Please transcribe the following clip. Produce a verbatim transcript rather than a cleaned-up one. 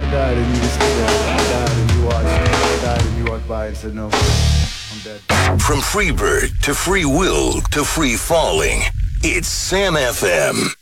died and you just stood there. I died and you watched. I died and you walked by and said, no, I'm dead. From Freebird to Free Will to Free Falling, it's Sam F M.